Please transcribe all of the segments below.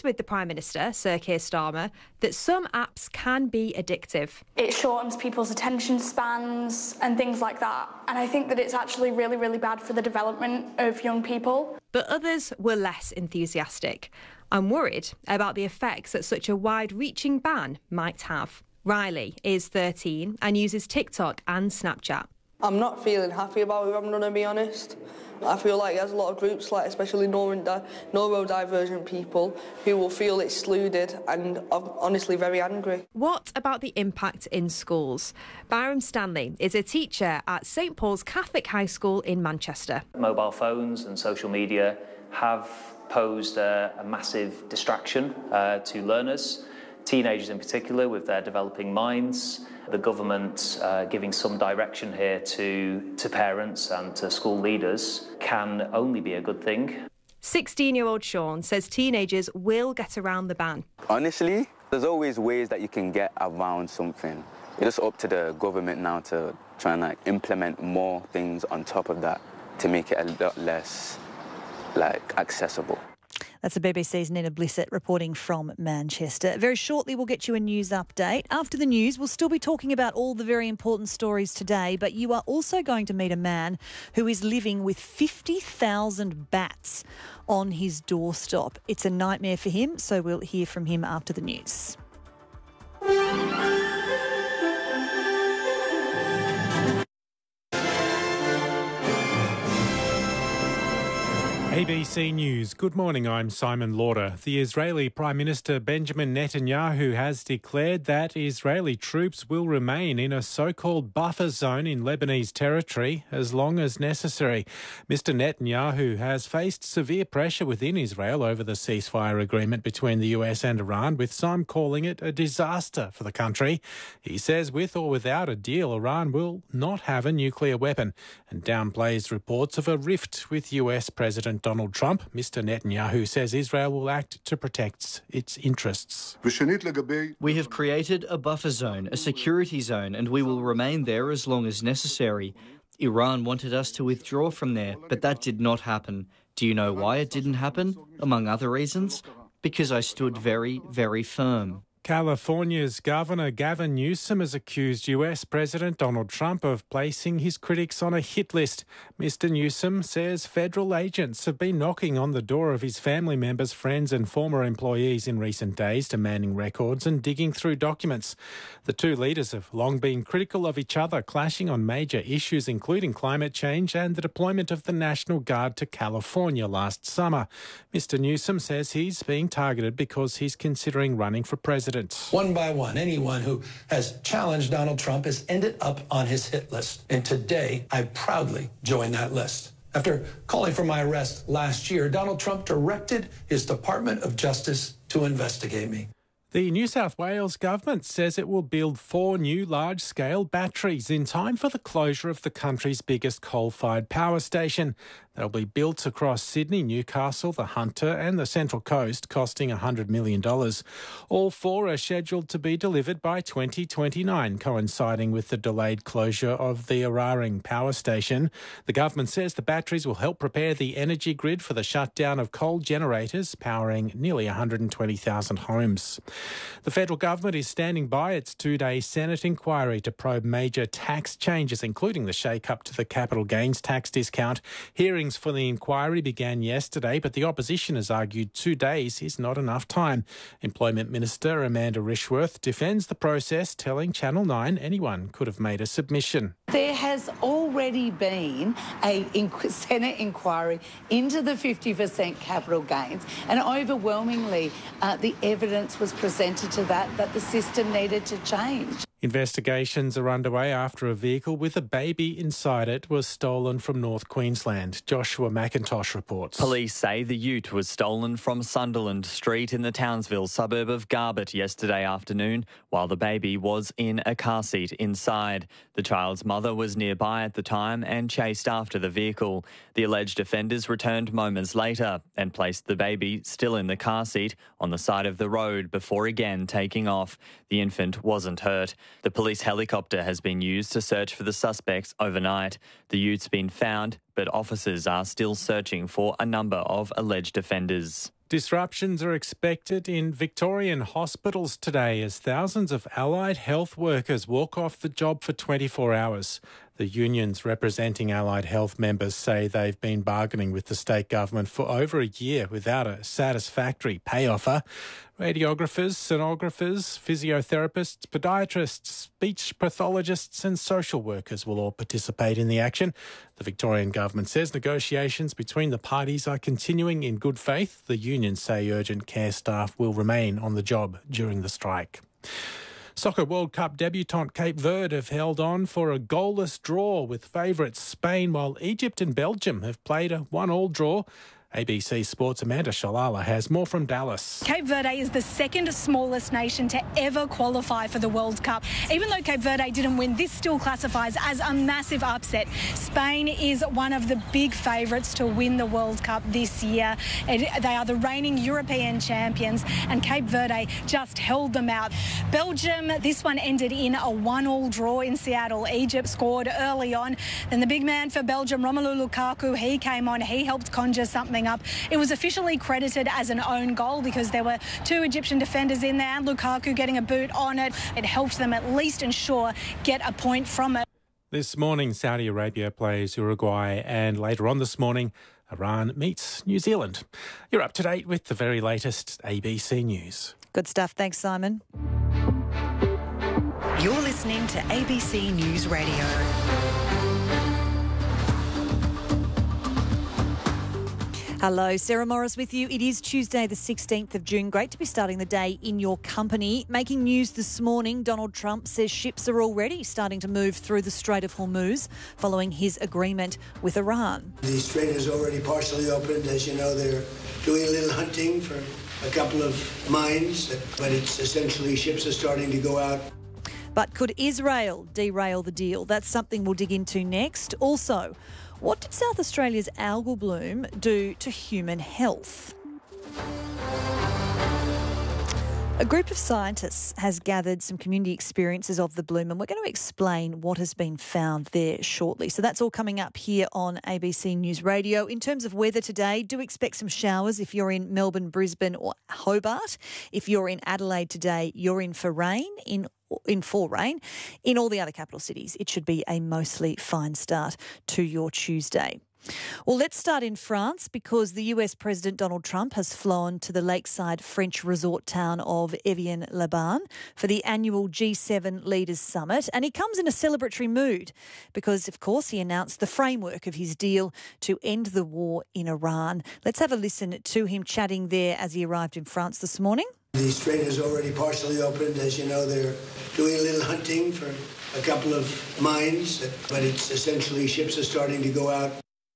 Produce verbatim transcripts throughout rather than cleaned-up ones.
agrees with the Prime Minister, Sir Keir Starmer, that some apps can be addictive. It shortens people's attention spans and things like that. And I think that it's actually really, really bad for the development of young people. But others were less enthusiastic. I'm worried about the effects that such a wide-reaching ban might have. Riley is thirteen and uses TikTok and Snapchat. I'm not feeling happy about it, I'm going to be honest. I feel like there's a lot of groups, like especially neuro- neurodivergent people, who will feel excluded, and I'm honestly very angry. What about the impact in schools? Byram Stanley is a teacher at St Paul's Catholic High School in Manchester. Mobile phones and social media have posed a, a massive distraction uh, to learners, teenagers in particular, with their developing minds. The government uh, giving some direction here to, to parents and to school leaders can only be a good thing. sixteen-year-old Sean says teenagers will get around the ban. Honestly, there's always ways that you can get around something. It's up to the government now to try and like, implement more things on top of that to make it a lot less like accessible. That's the B B C's Nina Blissett reporting from Manchester. Very shortly, we'll get you a news update. After the news, we'll still be talking about all the very important stories today, but you are also going to meet a man who is living with fifty thousand bats on his doorstep. It's a nightmare for him, so we'll hear from him after the news. A B C News. Good morning, I'm Simon Lauder. The Israeli Prime Minister Benjamin Netanyahu has declared that Israeli troops will remain in a so-called buffer zone in Lebanese territory as long as necessary. Mister Netanyahu has faced severe pressure within Israel over the ceasefire agreement between the U S and Iran, with some calling it a disaster for the country. He says with or without a deal, Iran will not have a nuclear weapon, and downplays reports of a rift with U S President Donald Trump. Mister Netanyahu says Israel will act to protect its interests. We have created a buffer zone, a security zone, and we will remain there as long as necessary. Iran wanted us to withdraw from there, but that did not happen. Do you know why it didn't happen? Among other reasons, because I stood very, very firm. California's Governor Gavin Newsom has accused U S President Donald Trump of placing his critics on a hit list. Mister Newsom says federal agents have been knocking on the door of his family members, friends and former employees in recent days, demanding records and digging through documents. The two leaders have long been critical of each other, clashing on major issues including climate change and the deployment of the National Guard to California last summer. Mister Newsom says he's being targeted because he's considering running for president. One by one, anyone who has challenged Donald Trump has ended up on his hit list. And today, I proudly join that list. After calling for my arrest last year, Donald Trump directed his Department of Justice to investigate me. The New South Wales government says it will build four new large-scale batteries in time for the closure of the country's biggest coal-fired power station. They'll be built across Sydney, Newcastle, the Hunter and the Central Coast, costing one hundred million dollars. All four are scheduled to be delivered by twenty twenty-nine, coinciding with the delayed closure of the Eraring power station. The government says the batteries will help prepare the energy grid for the shutdown of coal generators, powering nearly one hundred twenty thousand homes. The federal government is standing by its two-day Senate inquiry to probe major tax changes, including the shake-up to the capital gains tax discount. Hearings for the inquiry began yesterday, but the opposition has argued two days is not enough time. Employment Minister Amanda Rishworth defends the process, telling Channel nine anyone could have made a submission. There has already been a Senate inquiry into the fifty percent capital gains, and overwhelmingly uh, the evidence was presented to that that the system needed to change. Investigations are underway after a vehicle with a baby inside it was stolen from North Queensland. Joshua McIntosh reports. Police say the ute was stolen from Sunderland Street in the Townsville suburb of Garbutt yesterday afternoon, while the baby was in a car seat inside. The child's mother was nearby at the time and chased after the vehicle. The alleged offenders returned moments later and placed the baby, still in the car seat, on the side of the road before again taking off. The infant wasn't hurt. The police helicopter has been used to search for the suspects overnight. The ute's been found, but officers are still searching for a number of alleged offenders. Disruptions are expected in Victorian hospitals today as thousands of allied health workers walk off the job for twenty-four hours. The unions representing allied health members say they've been bargaining with the state government for over a year without a satisfactory pay offer. Radiographers, sonographers, physiotherapists, podiatrists, speech pathologists and social workers will all participate in the action. The Victorian government says negotiations between the parties are continuing in good faith. The unions say urgent care staff will remain on the job during the strike. Soccer World Cup debutant Cape Verde have held on for a goalless draw with favourites Spain, while Egypt and Belgium have played a one-all draw. A B C Sports' Amanda Shalala has more from Dallas. Cape Verde is the second smallest nation to ever qualify for the World Cup. Even though Cape Verde didn't win, this still classifies as a massive upset. Spain is one of the big favourites to win the World Cup this year. It, they are the reigning European champions, and Cape Verde just held them out. Belgium, this one ended in a one-all draw in Seattle. Egypt scored early on. Then the big man for Belgium, Romelu Lukaku, he came on. He helped conjure something up. It was officially credited as an own goal because there were two Egyptian defenders in there and Lukaku getting a boot on it. It helped them at least ensure get a point from it. This morning, Saudi Arabia plays Uruguay, and later on this morning, Iran meets New Zealand. You're up to date with the very latest A B C News. Good stuff. Thanks, Simon. You're listening to A B C News Radio. Hello, Sarah Morris with you. It is Tuesday the sixteenth of June. Great to be starting the day in your company. Making news this morning, Donald Trump says ships are already starting to move through the Strait of Hormuz following his agreement with Iran. The strait is already partially opened. As you know, they're doing a little hunting for a couple of mines, but it's essentially ships are starting to go out. But could Israel derail the deal? That's something we'll dig into next. Also, what did South Australia's algal bloom do to human health? A group of scientists has gathered some community experiences of the bloom, and we're going to explain what has been found there shortly. So that's all coming up here on A B C News Radio. In terms of weather today, do expect some showers if you're in Melbourne, Brisbane or Hobart. If you're in Adelaide today, you're in for rain. In in for rain. In all the other capital cities, it should be a mostly fine start to your Tuesday. Well, let's start in France because the U S President Donald Trump has flown to the lakeside French resort town of Evian-les-Bains for the annual G seven Leaders Summit, and he comes in a celebratory mood because, of course, he announced the framework of his deal to end the war in Iran. Let's have a listen to him chatting there as he arrived in France this morning. The strait is already partially opened. As you know, they're doing a little hunting for a couple of mines, but it's essentially ships are starting to go out.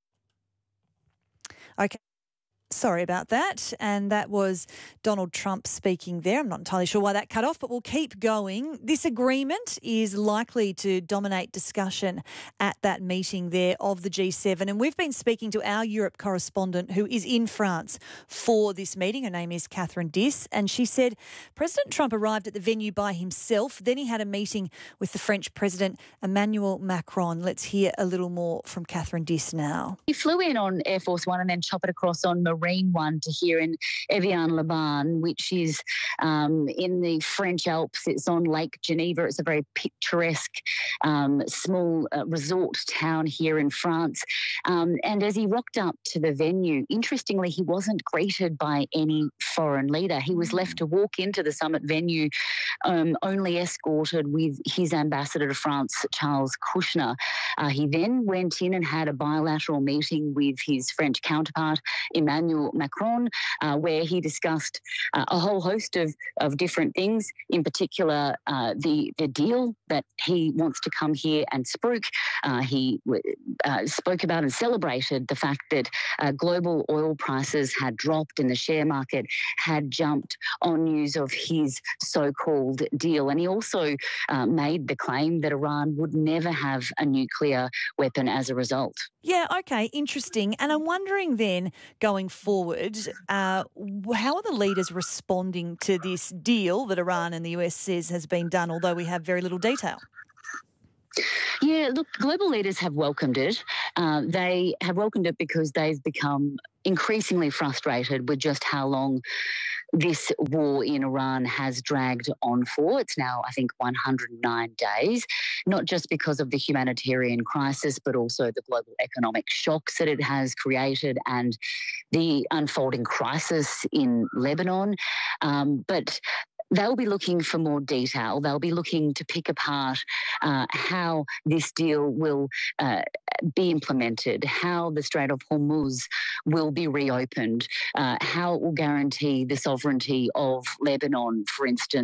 Okay. Sorry about that. And that was Donald Trump speaking there. I'm not entirely sure why that cut off, but we'll keep going. This agreement is likely to dominate discussion at that meeting there of the G seven. And we've been speaking to our Europe correspondent who is in France for this meeting. Her name is Catherine Diss. And she said President Trump arrived at the venue by himself. Then he had a meeting with the French President Emmanuel Macron. Let's hear a little more from Catherine Diss now. He flew in on Air Force One and then choppered across on Marine One to here in Evian-les-Bains, which is um, in the French Alps. It's on Lake Geneva. It's a very picturesque um, small uh, resort town here in France. Um, and as he rocked up to the venue, interestingly, he wasn't greeted by any foreign leader. He was left to walk into the summit venue, um, only escorted with his ambassador to France, Charles Kushner. Uh, he then went in and had a bilateral meeting with his French counterpart, Emmanuel Macron, uh, where he discussed uh, a whole host of, of different things, in particular uh, the, the deal that he wants to come here and spruik. Uh, he uh, spoke about and celebrated the fact that uh, global oil prices had dropped and the share market had jumped on news of his so-called deal. And he also uh, made the claim that Iran would never have a nuclear weapon as a result. Yeah, okay, interesting. And I'm wondering then, going forward, uh, how are the leaders responding to this deal that Iran and the U S says has been done, although we have very little detail? Yeah, look, global leaders have welcomed it. Uh, they have welcomed it because they've become increasingly frustrated with just how long this war in Iran has dragged on for. It's now, I think, one hundred nine days, not just because of the humanitarian crisis, but also the global economic shocks that it has created and the unfolding crisis in Lebanon. Um, but they'll be looking for more detail. They'll be looking to pick apart uh, how this deal will uh, be implemented, how the Strait of Hormuz will be reopened, uh, how it will guarantee the sovereignty of Lebanon, for instance.